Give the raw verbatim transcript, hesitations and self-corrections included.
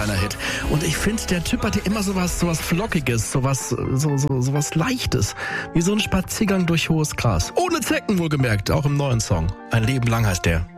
kleiner Hit. Und ich finde, der Typ hatte immer sowas, sowas Flockiges, sowas, so, so, sowas Leichtes. Wie so ein Spaziergang durch hohes Gras. Ohne Zecken wohlgemerkt, auch im neuen Song. Ein Leben lang heißt der.